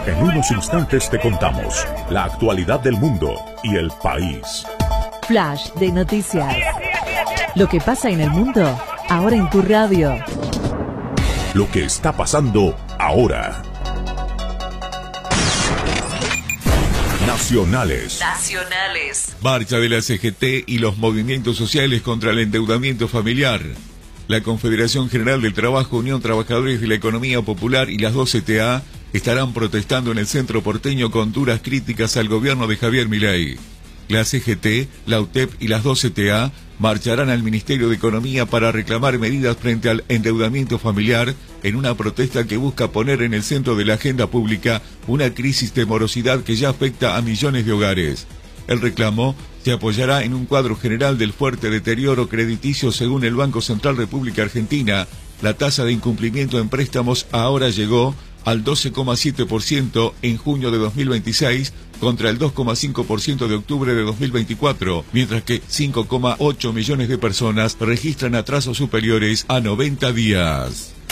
En unos instantes te contamos la actualidad del mundo y el país. Flash de noticias. Lo que pasa en el mundo, ahora en tu radio. Lo que está pasando ahora. Nacionales. Marcha de la CGT y los movimientos sociales contra el endeudamiento familiar. La Confederación General del Trabajo, Unión Trabajadores de la Economía Popular y las dos CTA estarán protestando en el centro porteño con duras críticas al gobierno de Javier Milei. La CGT, la UTEP y las dos CTA marcharán al Ministerio de Economía para reclamar medidas frente al endeudamiento familiar en una protesta que busca poner en el centro de la agenda pública una crisis de morosidad que ya afecta a millones de hogares. El reclamo se apoyará en un cuadro general del fuerte deterioro crediticio según el Banco Central República Argentina. La tasa de incumplimiento en préstamos ahora llegó al 12,7% en junio de 2026 contra el 2,5% de octubre de 2024, mientras que 5,8 millones de personas registran atrasos superiores a 90 días.